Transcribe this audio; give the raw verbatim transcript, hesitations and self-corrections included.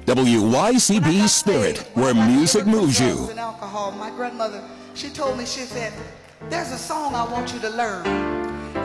W Y C B Spirit, where music moves you. And alcohol. My grandmother, she told me, she said, there's a song I want you to learn.